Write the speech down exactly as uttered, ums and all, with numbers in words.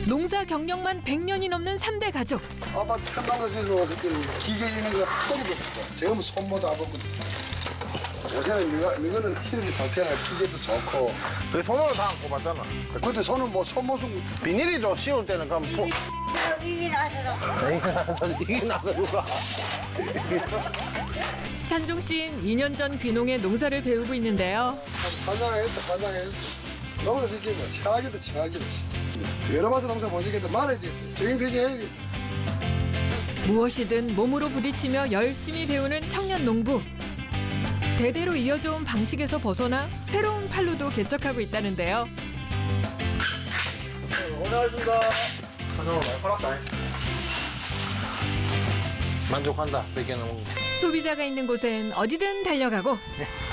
농사 경력만 백 년이 넘는 삼 대 가족. 아빠 천만 것을 놓았을 때는 기계 있는 거 한 번도 없고 지금은 손모도 안 보고 요새는 너가, 너는 시름이 좋잖아. 기계도 좋고 그 손으로 다 안 꼽았잖아. 근데 손은 뭐 손모습 비닐이죠. 씌울 때는 그럼 포... 이게 나서도 이게 나서 누가? 찬종 씨는 이 년 전 귀농에 농사를 배우고 있는데요. 환장했다 환장했어. 농사 짓기는 최악이다 최악이다. 여러 봐서 농사 못 짓겠다 말아야 돼. 적응되게 해야 돼. 무엇이든 몸으로 부딪히며 열심히 배우는 청년 농부. 대대로 이어져온 방식에서 벗어나 새로운 판로도 개척하고 있다는데요. 고생하셨습니다. 만족한다. 백 개는 먹는 거. 소비자가 있는 곳엔 어디든 달려가고